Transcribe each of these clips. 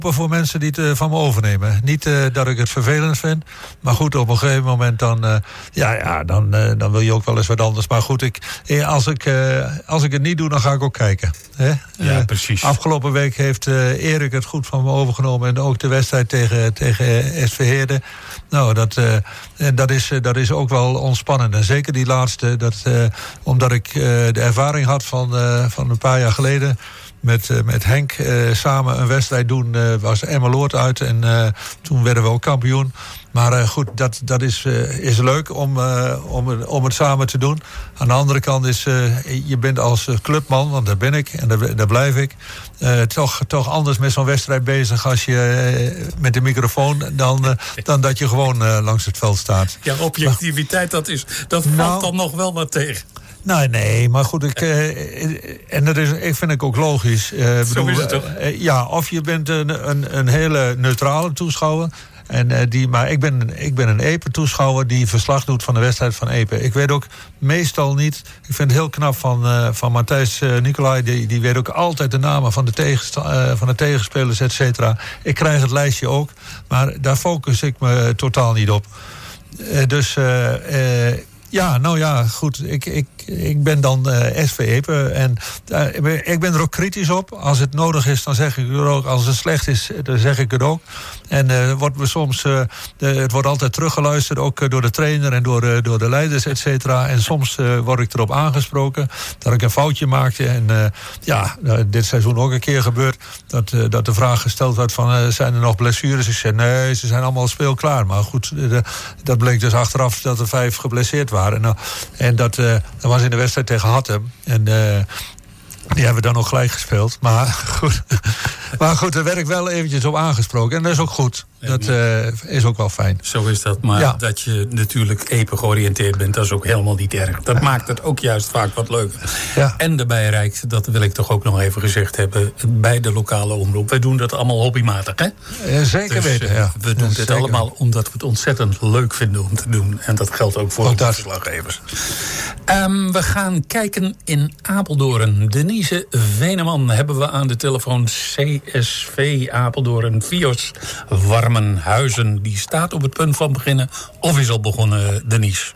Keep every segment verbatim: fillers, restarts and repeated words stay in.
voor mensen die het uh, van me overnemen. Niet uh, dat ik het vervelend vind. Maar goed, op een gegeven moment dan, uh, ja, ja, dan, uh, dan wil je ook wel eens wat anders. Maar goed, ik, als, ik, uh, als ik het niet doe, dan ga ik ook kijken. Hè? Ja, uh, precies. Afgelopen week heeft uh, Erik het goed van me overgenomen. En ook de wedstrijd tegen, tegen S V Heerde. Nou, dat, uh, dat, is, uh, dat is ook wel ontspannend. En zeker die laatste. Dat, uh, omdat ik uh, de ervaring had van, uh, van een paar jaar geleden. Met, uh, met Henk uh, samen een wedstrijd doen, uh, was Emmeloord uit. En uh, toen werden we ook kampioen. Maar uh, goed, dat, dat is, uh, is leuk om, uh, om, om het samen te doen. Aan de andere kant is, uh, je bent als clubman, want daar ben ik en daar, daar blijf ik. Uh, toch, toch anders met zo'n wedstrijd bezig als je uh, met de microfoon dan, uh, dan dat je gewoon uh, langs het veld staat. Ja, objectiviteit, dat, is, dat valt nou, dan nog wel wat tegen. Nee, nee, maar goed, ik, uh, en dat is, ik vind ik ook logisch. Uh, Zo bedoel, is het toch? Uh, ja, of je bent een, een, een hele neutrale toeschouwer. En, uh, die, maar ik ben, ik ben een Epe-toeschouwer die verslag doet van de wedstrijd van Epe. Ik weet ook meestal niet... Ik vind het heel knap van, uh, van Matthijs uh, Nicolai. Die, die weet ook altijd de namen van de, tegensta- uh, van de tegenspelers, et cetera. Ik krijg het lijstje ook. Maar daar focus ik me totaal niet op. Uh, dus... Uh, uh, Ja, nou ja, goed. Ik, ik, ik ben dan uh, S V Epe en uh, ik ben er ook kritisch op. Als het nodig is, dan zeg ik het ook. Als het slecht is, dan zeg ik het ook. En uh, wordt we soms, uh, de, het wordt altijd teruggeluisterd, ook uh, door de trainer en door, uh, door de leiders, et cetera. En soms uh, word ik erop aangesproken dat ik een foutje maakte. En uh, ja, uh, dit seizoen ook een keer gebeurd dat, uh, dat de vraag gesteld werd van, uh, zijn er nog blessures? Ik zei, nee, ze zijn allemaal speelklaar. Maar goed, uh, de, dat bleek dus achteraf dat er vijf geblesseerd waren. En, uh, en dat, uh, dat was in de wedstrijd tegen Hattem. En uh, die hebben we dan nog gelijk gespeeld. Maar goed, maar goed, er werd ik wel eventjes op aangesproken. En dat is ook goed. Dat uh, is ook wel fijn. Zo is dat. Maar ja. Dat je natuurlijk Epe georiënteerd bent, dat is ook helemaal niet erg. Dat ja. maakt het ook juist vaak wat leuker. Ja. En daarbij rijkt, dat wil ik toch ook nog even gezegd hebben, bij de lokale omroep. Wij doen dat allemaal hobbymatig, hè? Ja, zeker dus, weten, ja. We doen ja, dit allemaal omdat we het ontzettend leuk vinden om te doen. En dat geldt ook voor ook de verslaggevers. Um, we gaan kijken in Apeldoorn. Denise Veneman hebben we aan de telefoon. C S V Apeldoorn, Vios Warmenhuizen. Die staat op het punt van beginnen. Of is al begonnen, Denise?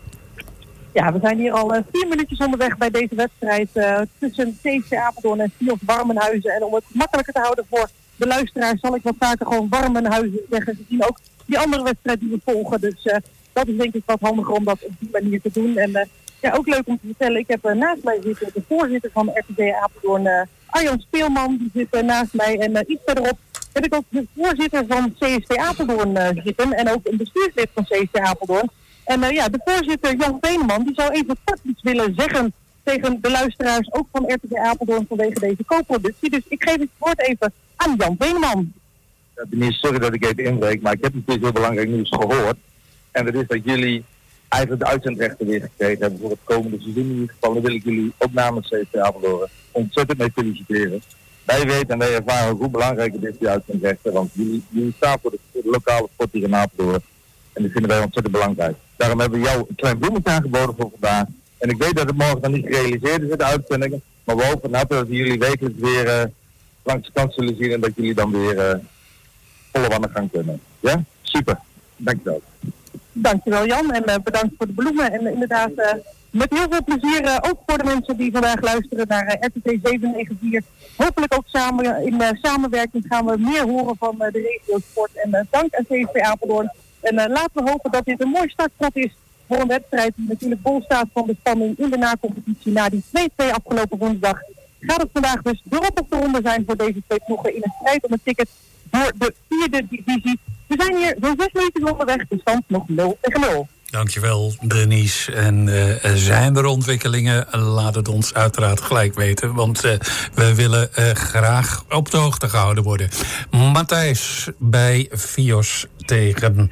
Ja, we zijn hier al uh, vier minuutjes onderweg bij deze wedstrijd uh, tussen C S V Apeldoorn en Vios Warmenhuizen. En om het makkelijker te houden voor de luisteraars zal ik wat vaker gewoon Warmenhuizen zeggen. We zien ook die andere wedstrijd die we volgen. Dus uh, dat is denk ik wat handiger om dat op die manier te doen. En uh, ja, ook leuk om te vertellen, ik heb uh, naast mij zitten de voorzitter van R T D Apeldoorn, uh, Arjan Speelman, die zit uh, naast mij. En uh, iets verderop heb ik ook de voorzitter van C S V Apeldoorn uh, zitten en ook een bestuurslid van C S V Apeldoorn. En uh, ja, de voorzitter Jan Veneman, die zou even kort iets willen zeggen tegen de luisteraars, ook van R T D Apeldoorn vanwege deze co-productie. Dus ik geef het woord even aan Jan Veneman. Ja, Denise, sorry dat ik even inbreek, maar ik heb natuurlijk heel belangrijk nieuws gehoord. En dat is dat jullie eigenlijk de uitzendrechten weer gekregen hebben voor het komende seizoen in ieder geval. Dan wil ik jullie ook namens C S V Apeldoorn ontzettend mee feliciteren. Wij weten en wij ervaren hoe belangrijk het is, die uitzendrechten, want jullie, jullie staan voor de, voor de lokale sport hier in Apeldoorn. En dat vinden wij ontzettend belangrijk. Daarom hebben we jou een klein bloemetje aangeboden voor vandaag. En ik weet dat het morgen nog niet gerealiseerd is in de uitzendingen, maar we hopen nou dat we jullie wekelijks weer uh, langs de kant zullen zien en dat jullie dan weer uh, volle aan de gang kunnen. Ja? Super. Dankjewel. Dankjewel Jan en uh, bedankt voor de bloemen. En uh, inderdaad uh, met heel veel plezier uh, ook voor de mensen die vandaag luisteren naar uh, R T T zeven negen vier. Hopelijk ook samen in uh, samenwerking gaan we meer horen van uh, de regiosport. En uh, dank aan C S V Apeldoorn. En uh, laten we hopen dat dit een mooi startschot is voor een wedstrijd die natuurlijk bol staat van de spanning in de na-competitie. Na die twee twee afgelopen woensdag gaat het vandaag dus de op de ronde zijn voor deze twee ploegen in een strijd om het ticket voor de vierde divisie. We zijn hier zo'n zes minuten onderweg, de stand nog nul tegen nul. Dankjewel, Denise. En uh, zijn er ontwikkelingen? Laat het ons uiteraard gelijk weten. Want uh, we willen uh, graag op de hoogte gehouden worden. Matthijs bij Vios tegen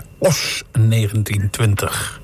Os negentien twintig.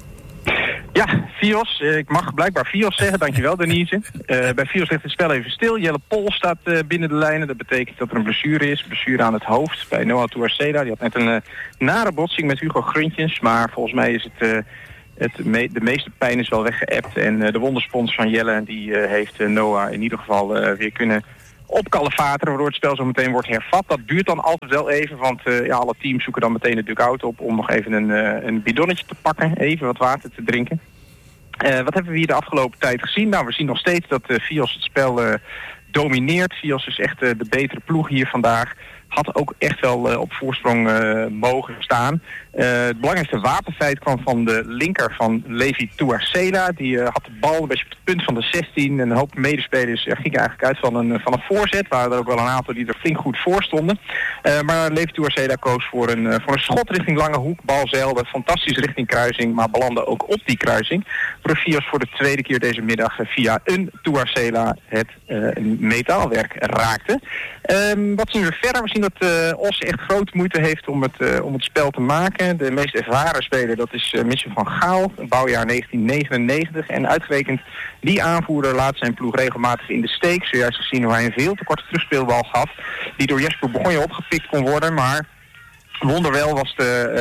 Ja, Vios. Ik mag blijkbaar Vios zeggen. Dankjewel, Denise. Uh, bij Vios ligt het spel even stil. Jelle Pol staat uh, binnen de lijnen. Dat betekent dat er een blessure is. Blessure aan het hoofd bij Noah Tuarceda. Die had net een uh, nare botsing met Hugo Gruntjens. Maar volgens mij is het... Uh, het me- de meeste pijn is wel weggeëpt. En uh, de wonderspons van Jelle die uh, heeft uh, Noah in ieder geval uh, weer kunnen op Kalevateren, waardoor het spel zo meteen wordt hervat. Dat duurt dan altijd wel even, want uh, ja, alle teams zoeken dan meteen de dugout op om nog even een, uh, een bidonnetje te pakken, even wat water te drinken. Uh, wat hebben we hier de afgelopen tijd gezien? Nou, we zien nog steeds dat uh, Vios het spel uh, domineert. Vios is echt uh, de betere ploeg hier vandaag. Had ook echt wel uh, op voorsprong uh, mogen staan. Uh, het belangrijkste wapenfeit kwam van de linker van Levi Tuarcela. Die uh, had de bal een beetje op het punt van de zestien. En een hoop medespelers uh, gingen eigenlijk uit van een, van een voorzet. Waren er ook wel een aantal die er flink goed voor stonden. Uh, maar Levi Tuarcela koos voor een, uh, voor een schot richting lange hoek. Bal zeilde fantastisch richting kruising. Maar belandde ook op die kruising. Voor Vios voor de tweede keer deze middag uh, via een Tuarcela het uh, metaalwerk raakte. Um, wat zien we verder? We zien dat uh, Os echt grote moeite heeft om het, uh, om het spel te maken. De meest ervaren speler, dat is uh, Mitchell van Gaal, bouwjaar negentien negenennegentig. En uitgerekend die aanvoerder laat zijn ploeg regelmatig in de steek. Zojuist gezien hoe hij een veel te korte terugspeelbal gaf, die door Jesper Begonje opgepikt kon worden, maar wonderwel was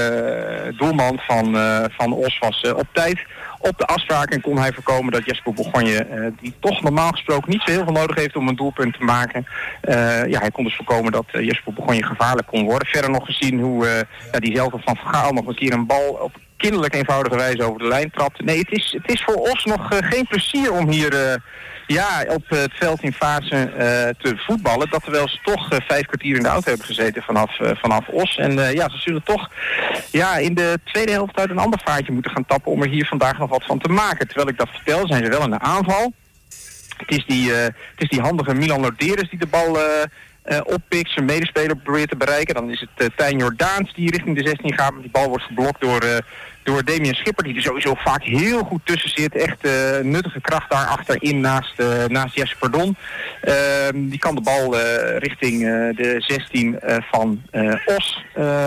de uh, doelman van, uh, van Os was, uh, op tijd op de afspraak en kon hij voorkomen dat Jesper Begonje, uh, die toch normaal gesproken niet zo heel veel nodig heeft om een doelpunt te maken, uh, ja, hij kon dus voorkomen dat uh, Jesper Begonje gevaarlijk kon worden. Verder nog gezien hoe uh, ja, diezelfde Van Gaal nog een keer een bal op kinderlijk eenvoudige wijze over de lijn trapt. Nee, het is, het is voor Os nog uh, geen plezier om hier uh, ja, op het veld in fase uh, te voetballen. Dat terwijl ze toch uh, vijf kwartier in de auto hebben gezeten vanaf, uh, vanaf Os. En uh, ja, ze zullen toch ja, in de tweede helft uit een ander vaartje moeten gaan tappen om er hier vandaag nog wat van te maken. Terwijl ik dat vertel, zijn ze wel in de aanval. Het is die, uh, het is die handige Milan Loderes die de bal uh, uh, oppikt, zijn medespeler probeert te bereiken. Dan is het uh, Tijn Jordaans die richting de zestien gaat. Maar die bal wordt geblokt door... Uh, Door Damien Schipper, die er sowieso vaak heel goed tussen zit. Echt uh, nuttige kracht daar achterin naast, uh, naast Jesper Pardon. Uh, die kan de bal uh, richting uh, de zestien uh, van uh, Os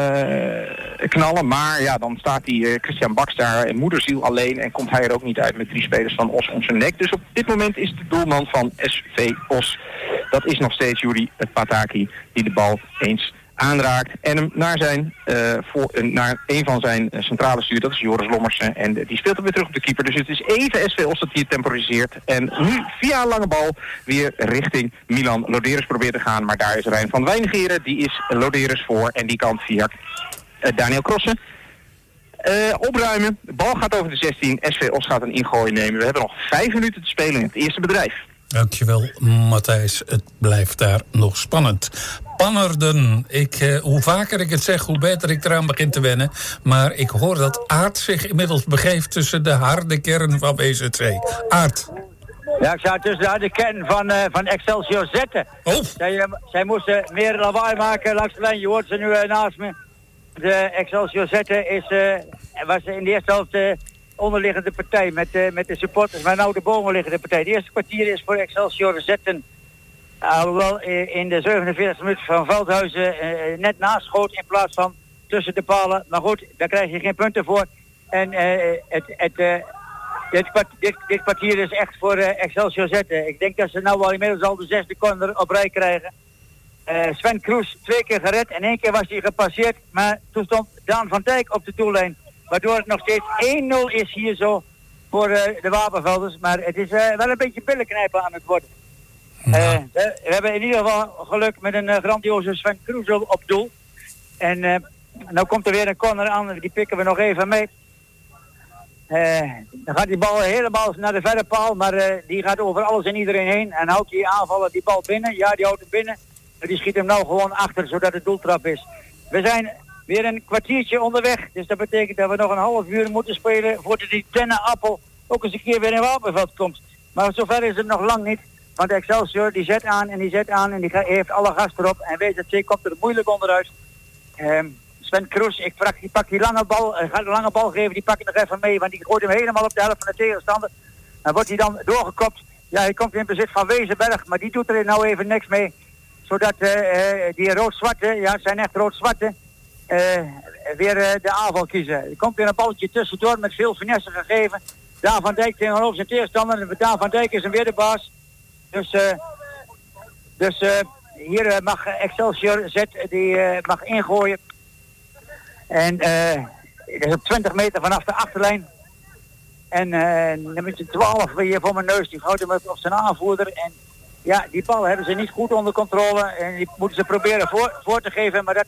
uh, knallen. Maar ja, dan staat die uh, Christian Baks daar in moederziel alleen. En komt hij er ook niet uit met drie spelers van Os om zijn nek. Dus op dit moment is de doelman van S V Os. Dat is nog steeds Juri Pataki die de bal eens aanraakt en hem naar, zijn, uh, voor, uh, naar een van zijn uh, centrale stuur, dat is Joris Lommersen. En uh, die speelt hem weer terug op de keeper. Dus het is even S V Os dat hier temporiseert. En nu via een lange bal weer richting Milan Loderes probeert te gaan. Maar daar is Rijn van Wijngeren, die is Loderes voor. En die kan via uh, Daniel Crossen uh, opruimen. De bal gaat over de zestien. S V Os gaat een ingooi nemen. We hebben nog vijf minuten te spelen in het eerste bedrijf. Dankjewel, Matthijs. Het blijft daar nog spannend. Pannerden. Ik, eh, hoe vaker ik het zeg, hoe beter ik eraan begin te wennen. Maar ik hoor dat Aart zich inmiddels begeeft tussen de harde kern van W Z C. Aart. Ja, ik sta tussen de harde kern van, uh, van Excelsior Zetten. Oh. Zij, uh, zij moesten meer lawaai maken langs de lijn. Je hoort ze nu uh, naast me. De Excelsior Zetten is, uh, was in de eerste helft uh, onderliggende partij met, uh, met de supporters. Maar nou de bovenliggende partij. De eerste kwartier is voor Excelsior Zetten. Alhoewel uh, in de zevenenveertigste minuut van Veldhuizen uh, net naast schoot in plaats van tussen de palen. Maar goed, daar krijg je geen punten voor. En uh, het, het, uh, dit, dit, dit kwartier is echt voor uh, Excelsior Zetten. Ik denk dat ze nou wel inmiddels al de zesde corner op rij krijgen. Uh, Sven Kroes twee keer gered en één keer was hij gepasseerd. Maar toen stond Daan van Dijk op de doellijn. Waardoor het nog steeds één nul is hier zo voor uh, de Wapenvelders. Maar het is uh, wel een beetje billenknijpen aan het worden. Uh, we, we hebben in ieder geval geluk met een uh, grandioze Sven Kroes op doel. En uh, nou komt er weer een corner aan, die pikken we nog even mee. Uh, dan gaat die bal helemaal naar de verre paal, maar uh, die gaat over alles en iedereen heen. En houdt die aanvaller die bal binnen? Ja, die houdt hem binnen. Maar die schiet hem nou gewoon achter, zodat het doeltrap is. We zijn weer een kwartiertje onderweg. Dus dat betekent dat we nog een half uur moeten spelen voordat die dennenappel ook eens een keer weer in Wapenveld komt. Maar zover is het nog lang niet. Want Excelsior die zet aan en die zet aan en die heeft alle gas erop. En W Z C komt er moeilijk onderuit. Um, Sven Kroes, ik vraag, die pakt die lange bal, uh, gaat de lange bal geven, die pak ik nog even mee. Want die gooit hem helemaal op de helft van de tegenstander. En wordt hij dan doorgekopt. Ja, hij komt in bezit van Wezenberg, maar die doet er nou even niks mee. Zodat uh, uh, die rood-zwarte, ja het zijn echt rood-zwarte, uh, weer uh, de aanval kiezen. Er komt weer een balletje tussendoor met veel finesse gegeven. Daan van Dijk tegenover zijn tegenstander. En Daan van Dijk is hem weer de baas. Dus, uh, dus uh, hier uh, mag Excelsior Z die uh, mag ingooien. En uh, het is op twintig meter vanaf de achterlijn. En uh, nummer twaalf hier voor mijn neus, die houdt hem op zijn aanvoerder. En ja, die bal hebben ze niet goed onder controle. En die moeten ze proberen voor, voor te geven. Maar dat